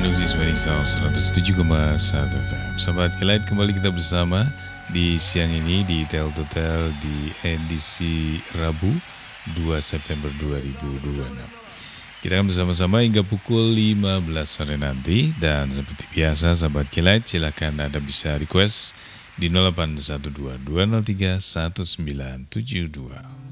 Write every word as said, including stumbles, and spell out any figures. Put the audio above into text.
Nuzi Smeningstal seratus tujuh koma satu F M. Sahabat Kelight, kembali kita bersama di siang ini di Tel Total di edisi Rabu dua September dua ribu dua puluh enam. Kita akan bersama-sama hingga pukul lima belas sore nanti. Dan seperti biasa sahabat Kelight, silakan Anda bisa request di nol delapan satu dua dua nol tiga satu sembilan tujuh dua.